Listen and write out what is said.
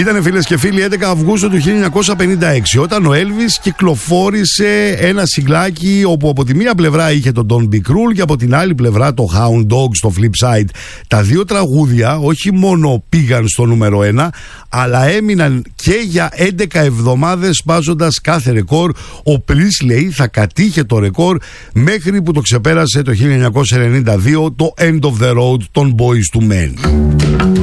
Ήτανε, φίλες και φίλοι, 11 Αυγούστου του 1956, όταν ο Elvis κυκλοφόρησε ένα συγκλάκι όπου από τη μία πλευρά είχε τον Don't Be Cruel και από την άλλη πλευρά το Hound Dog στο Flip Side. Τα δύο τραγούδια όχι μόνο πήγαν στο νούμερο 1, αλλά έμειναν και για 11 εβδομάδες σπάζοντας κάθε ρεκόρ. Ο Presley θα κατήχε το ρεκόρ μέχρι που το ξεπέρασε το 1992 το End of the Road των Boyz II Men.